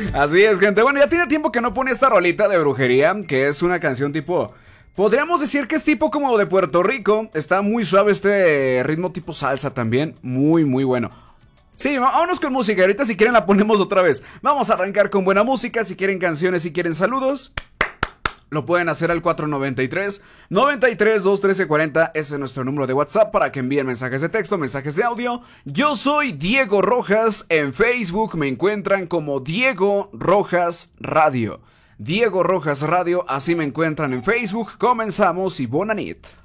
Así es, gente. Bueno, ya tiene tiempo que no pone esta rolita de brujería, que es una canción tipo... Podríamos decir que es tipo como de Puerto Rico. Está muy suave este ritmo tipo salsa también. Muy, muy bueno. Sí, vámonos con música. Ahorita si quieren la ponemos otra vez. Vamos a arrancar con buena música. Si quieren canciones, si quieren saludos, lo pueden hacer al 493-93-213-40. Ese es nuestro número de WhatsApp para que envíen mensajes de texto, mensajes de audio. Yo soy Diego Rojas. En Facebook me encuentran como Diego Rojas Radio. Diego Rojas Radio, así me encuentran en Facebook. Comenzamos y bona nit.